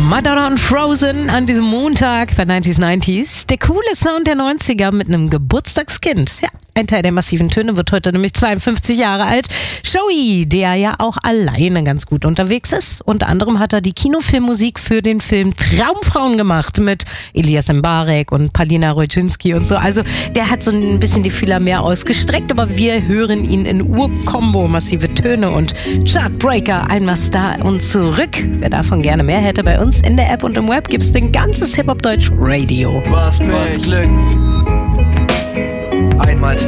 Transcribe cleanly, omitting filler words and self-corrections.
Madonna und Frozen an diesem Montag bei 90s. Der coole Sound der 90er mit einem Geburtstagskind. Ja, ein Teil der massiven Töne wird heute nämlich 52 Jahre alt. Joey, der ja auch alleine ganz gut unterwegs ist. Unter anderem hat er die Kinofilmmusik für den Film Traumfrauen gemacht mit Elias Mbarek und Palina Roginski und so. Also der hat so ein bisschen die Fühler mehr ausgestreckt, aber wir hören ihn in Urkombo, massive Töne und Chartbreaker, einmal Star und zurück. Wer davon gerne mehr hätte, bei uns in der App und im Web gibt's den ganzes Hip-Hop-Deutsch Radio. Was Glück. Einmal